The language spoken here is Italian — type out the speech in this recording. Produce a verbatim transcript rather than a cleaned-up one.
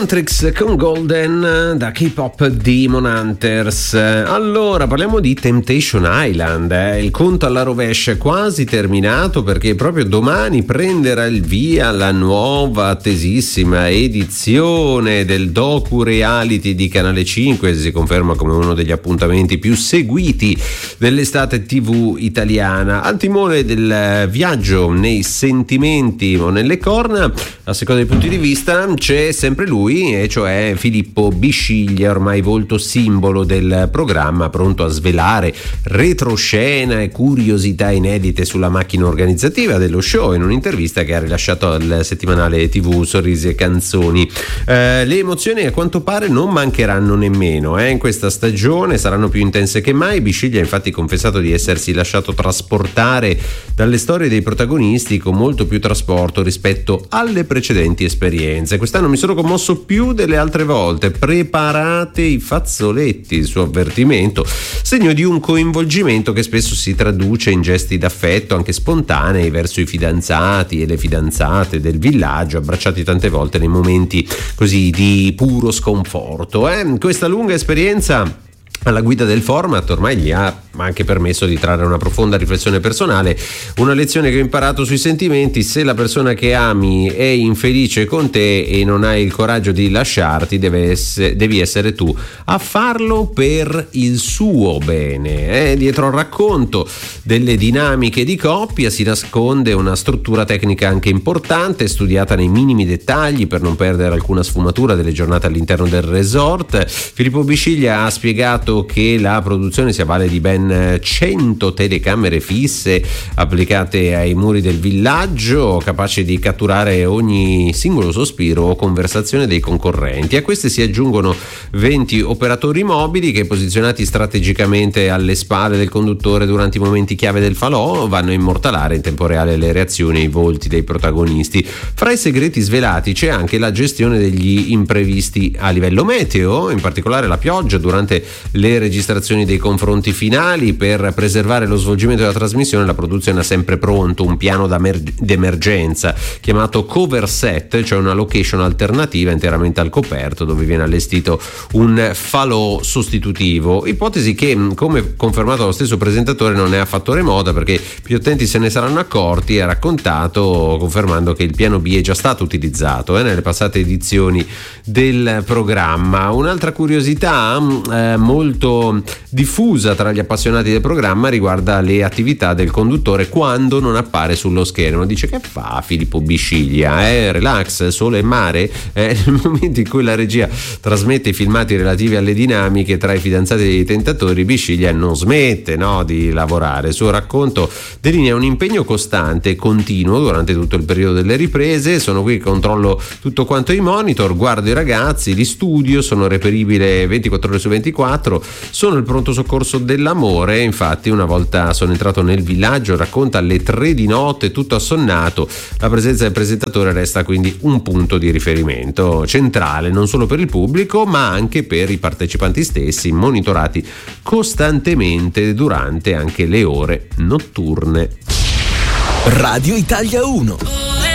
Contrix con Golden da K-pop Demon Hunters. Allora parliamo di Temptation Island, eh. il conto alla rovescia è quasi terminato, perché proprio domani prenderà il via la nuova attesissima edizione del docu reality di Canale cinque. Si conferma come uno degli appuntamenti più seguiti dell'estate tivù italiana. Al timone del viaggio nei sentimenti o nelle corna, a seconda dei punti di vista, c'è sempre lui, e cioè Filippo Bisciglia, ormai volto simbolo del programma, pronto a svelare retroscena e curiosità inedite sulla macchina organizzativa dello show, in un'intervista che ha rilasciato al settimanale tivù Sorrisi e Canzoni. Eh, le emozioni a quanto pare non mancheranno nemmeno eh. in questa stagione, saranno più intense che mai. Bisciglia ha infatti confessato di essersi lasciato trasportare dalle storie dei protagonisti con molto più trasporto rispetto alle precedenti esperienze. Quest'anno mi sono commosso più delle altre volte, preparate i fazzoletti, il suo avvertimento, segno di un coinvolgimento che spesso si traduce in gesti d'affetto anche spontanei verso i fidanzati e le fidanzate del villaggio, abbracciati tante volte nei momenti così di puro sconforto. Eh? Questa lunga esperienza alla guida del format ormai gli ha anche permesso di trarre una profonda riflessione personale, una lezione che ho imparato sui sentimenti: se la persona che ami è infelice con te e non hai il coraggio di lasciarti, deve essere, devi essere tu a farlo per il suo bene. Eh? Dietro al racconto delle dinamiche di coppia si nasconde una struttura tecnica anche importante, studiata nei minimi dettagli per non perdere alcuna sfumatura delle giornate all'interno del resort. Filippo Bisciglia ha spiegato che la produzione si avvale di ben cento telecamere fisse applicate ai muri del villaggio, capaci di catturare ogni singolo sospiro o conversazione dei concorrenti. A queste si aggiungono venti operatori mobili che, posizionati strategicamente alle spalle del conduttore durante i momenti chiave del falò, vanno a immortalare in tempo reale le reazioni e i volti dei protagonisti. Fra i segreti svelati c'è anche la gestione degli imprevisti a livello meteo, in particolare la pioggia durante le registrazioni dei confronti finali. Per preservare lo svolgimento della trasmissione, la produzione ha sempre pronto un piano d'emergenza chiamato cover set, cioè una location alternativa interamente al coperto dove viene allestito un falò sostitutivo, ipotesi che, come confermato dallo stesso presentatore, non è affatto remota, perché più attenti se ne saranno accorti. Ha raccontato, confermando che il piano B è già stato utilizzato eh, nelle passate edizioni del programma. Un'altra curiosità eh, molto diffusa tra gli appassionati del programma riguarda le attività del conduttore quando non appare sullo schermo. Dice: che fa Filippo Bisciglia? Eh? Relax, sole e mare? Eh, nel momento in cui la regia trasmette i filmati relativi alle dinamiche tra i fidanzati e i tentatori, Bisciglia non smette no, di lavorare. Il suo racconto delinea un impegno costante e continuo durante tutto il periodo delle riprese. Sono qui, controllo tutto quanto i monitor, guardo i ragazzi, li studio, sono reperibile ventiquattro ore su ventiquattro, sono il pronto soccorso dell'amore. Infatti, una volta sono entrato nel villaggio, racconta, alle tre di notte, tutto assonnato, la presenza del presentatore resta quindi un punto di riferimento centrale non solo per il pubblico ma anche per i partecipanti stessi, monitorati costantemente durante anche le ore notturne. Radio Italia uno.